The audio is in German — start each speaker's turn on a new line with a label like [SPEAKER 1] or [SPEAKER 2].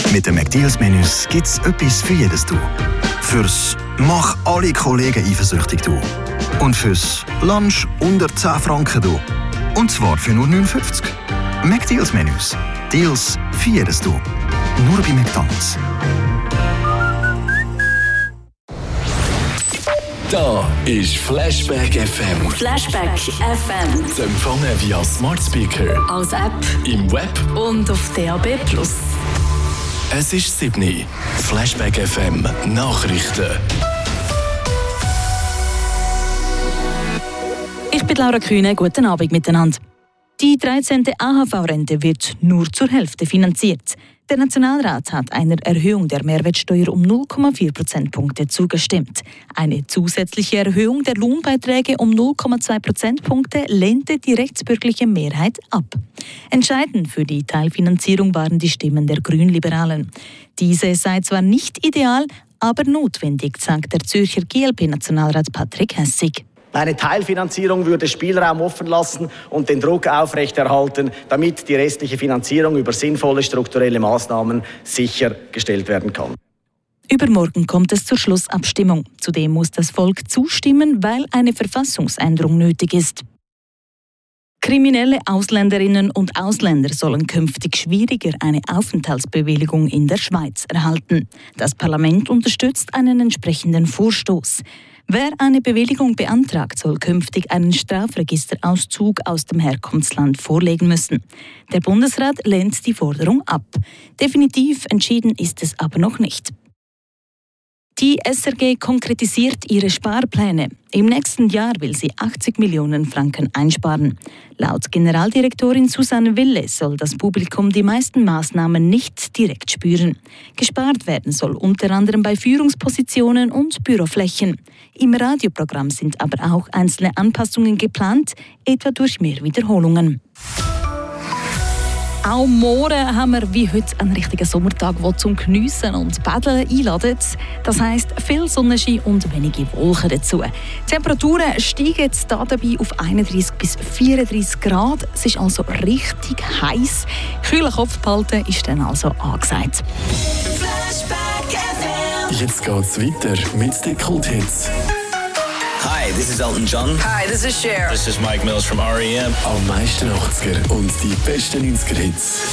[SPEAKER 1] Mit den McDeals-Menüs gibt es etwas für jedes Du. Fürs «Mach alle Kollegen eifersüchtig» Du. Und fürs «Lunch unter 10 Franken» Du. Und zwar für nur 59. McDeals-Menüs. Deals für jedes Du. Nur bei McDonald's.
[SPEAKER 2] Da ist Flashback FM.
[SPEAKER 3] Flashback FM.
[SPEAKER 2] Zu empfangen via Smart Speaker,
[SPEAKER 3] Als App
[SPEAKER 2] im Web.
[SPEAKER 3] und auf DAB+.
[SPEAKER 2] Es ist 7. Flashback FM Nachrichten.
[SPEAKER 3] Ich bin Laura Kühne, guten Abend miteinander. Die 13. AHV-Rente wird nur zur Hälfte finanziert. Der Nationalrat hat einer Erhöhung der Mehrwertsteuer um 0,4 Prozentpunkte zugestimmt. Eine zusätzliche Erhöhung der Lohnbeiträge um 0,2 Prozentpunkte lehnte die rechtsbürgerliche Mehrheit ab. Entscheidend für die Teilfinanzierung waren die Stimmen der Grünliberalen. Diese sei zwar nicht ideal, aber notwendig, sagt der Zürcher GLP-Nationalrat Patrick Hessig.
[SPEAKER 4] Eine Teilfinanzierung würde Spielraum offen lassen und den Druck aufrechterhalten, damit die restliche Finanzierung über sinnvolle strukturelle Maßnahmen sichergestellt werden kann.
[SPEAKER 3] Übermorgen kommt es zur Schlussabstimmung. Zudem muss das Volk zustimmen, weil eine Verfassungsänderung nötig ist. Kriminelle Ausländerinnen und Ausländer sollen künftig schwieriger eine Aufenthaltsbewilligung in der Schweiz erhalten. Das Parlament unterstützt einen entsprechenden Vorstoß. Wer eine Bewilligung beantragt, soll künftig einen Strafregisterauszug aus dem Herkunftsland vorlegen müssen. Der Bundesrat lehnt die Forderung ab. Definitiv entschieden ist es aber noch nicht. Die SRG konkretisiert ihre Sparpläne. Im nächsten Jahr will sie 80 Millionen Franken einsparen. Laut Generaldirektorin Susanne Wille soll das Publikum die meisten Maßnahmen nicht direkt spüren. Gespart werden soll unter anderem bei Führungspositionen und Büroflächen. Im Radioprogramm sind aber auch einzelne Anpassungen geplant, etwa durch mehr Wiederholungen. Auch morgen haben wir wie heute einen richtigen Sommertag, der zum Geniessen und Paddeln einladet. Das heisst, viel Sonnenschein und wenige Wolken dazu. Die Temperaturen steigen dabei auf 31 bis 34 Grad. Es ist also richtig heiß. Kühler Kopf behalten ist dann also angesagt.
[SPEAKER 2] Jetzt geht's weiter mit den Kulthits.
[SPEAKER 5] Hi, this is Elton John.
[SPEAKER 6] Hi, this is Cher.
[SPEAKER 5] This is Mike Mills from R.E.M.
[SPEAKER 2] Am meisten 80er und die besten 90er Hits.